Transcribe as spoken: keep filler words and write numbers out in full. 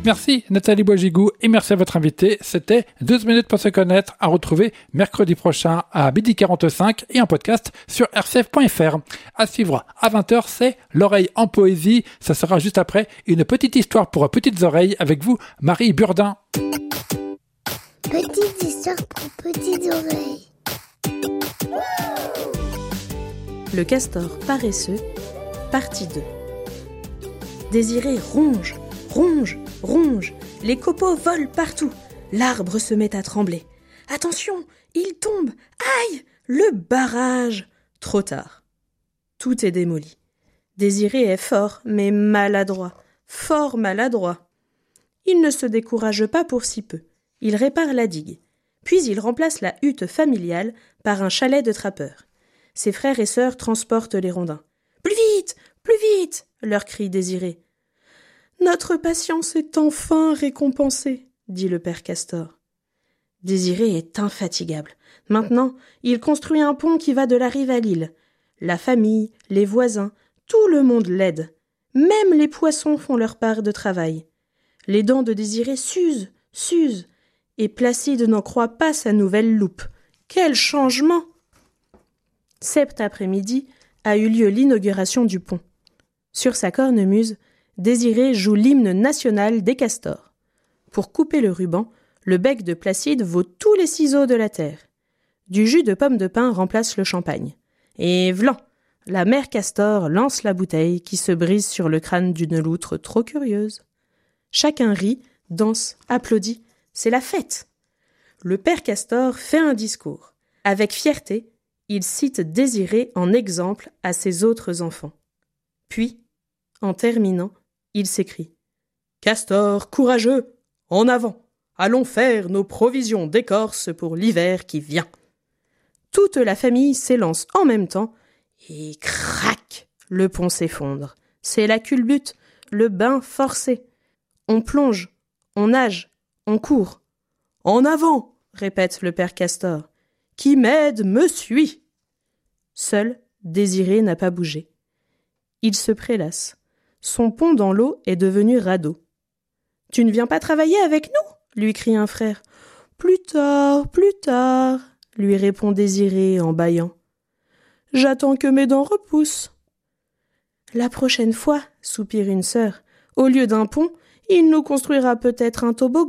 Merci Nathalie Boisgigou et merci à votre invité. C'était douze minutes pour se connaître, à retrouver mercredi prochain à midi quarante-cinq et en podcast sur r c f point f r. À suivre à vingt heures, c'est L'oreille en poésie. Ça sera juste après une petite histoire pour petites oreilles avec vous, Marie Burdin. Petite histoire pour petites oreilles. Le castor paresseux, partie deux. Désiré ronge, ronge, ronge. Les copeaux volent partout. L'arbre se met à trembler. Attention, il tombe. Aïe, le barrage. Trop tard. Tout est démoli. Désiré est fort, mais maladroit. Fort maladroit. Il ne se décourage pas pour si peu. Il répare la digue. Puis il remplace la hutte familiale par un chalet de trappeurs. Ses frères et sœurs transportent les rondins. « Plus vite, plus vite !» leur crie Désiré. « Notre patience est enfin récompensée, » dit le père Castor. Désiré est infatigable. Maintenant, il construit un pont qui va de la rive à l'île. La famille, les voisins, tout le monde l'aide. Même les poissons font leur part de travail. Les dents de Désiré s'usent, s'usent, et Placide n'en croit pas sa nouvelle loupe. Quel changement! Sept après-midi a eu lieu l'inauguration du pont. Sur sa cornemuse, Désiré joue l'hymne national des castors. Pour couper le ruban, le bec de Placide vaut tous les ciseaux de la terre. Du jus de pomme de pin remplace le champagne. Et vlan, la mère Castor lance la bouteille qui se brise sur le crâne d'une loutre trop curieuse. Chacun rit, danse, applaudit. C'est la fête. Le père Castor fait un discours. Avec fierté, il cite Désiré en exemple à ses autres enfants. Puis, en terminant, il s'écrie « Castor courageux, en avant, allons faire nos provisions d'écorce pour l'hiver qui vient. » Toute la famille s'élance en même temps et crac, le pont s'effondre. C'est la culbute, le bain forcé. On plonge, on nage, on court. « En avant !» répète le père Castor. « Qui m'aide me suit !» Seul, Désiré n'a pas bougé. Il se prélasse. Son pont dans l'eau est devenu radeau. « Tu ne viens pas travailler avec nous ?» lui crie un frère. « Plus tard, plus tard !» lui répond Désiré en bâillant. « J'attends que mes dents repoussent. »« La prochaine fois, soupire une sœur, au lieu d'un pont, il nous construira peut-être un toboggan. »